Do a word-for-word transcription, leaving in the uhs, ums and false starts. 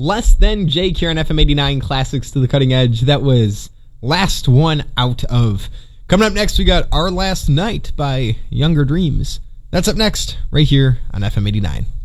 Less Than Jake here on F M eighty-nine Classics to the Cutting Edge. That was Last One Out Of. Coming up next, we got Our Last Night by Younger Dreams. That's up next, right here on F M eighty-nine.